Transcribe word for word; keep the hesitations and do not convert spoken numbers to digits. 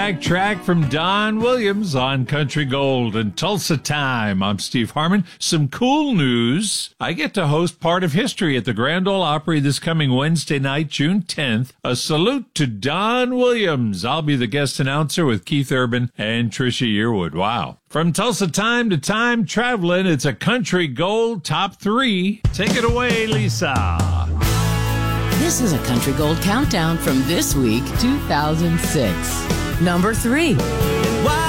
Track from Don Williams on Country Gold and Tulsa Time. I'm Steve Harmon. Some cool news. I get to host Part of History at the Grand Ole Opry this coming Wednesday night, June tenth. A salute to Don Williams. I'll be the guest announcer with Keith Urban and Trisha Yearwood. Wow. From Tulsa Time to Time Traveling, it's a Country Gold Top three. Take it away, Lisa. This is a Country Gold Countdown from this week, two thousand six. Number three. Why